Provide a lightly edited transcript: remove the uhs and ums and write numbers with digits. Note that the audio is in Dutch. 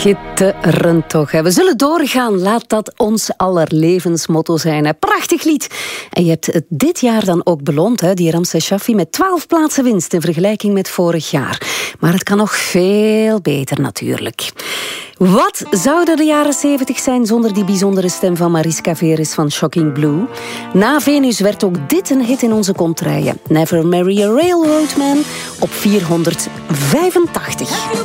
Schitterend toch. Hè? We zullen doorgaan. Laat dat ons aller levensmotto zijn. Hè? Prachtig lied. En je hebt het dit jaar dan ook beloond, hè? Die Ramses Shaffi met 12 plaatsen winst in vergelijking met vorig jaar. Maar het kan nog veel beter natuurlijk. Wat zouden de jaren 70 zijn zonder die bijzondere stem van Mariska Veres van Shocking Blue? Na Venus werd ook dit een hit in onze kontrijen. Never Marry a Railroad Man op 485.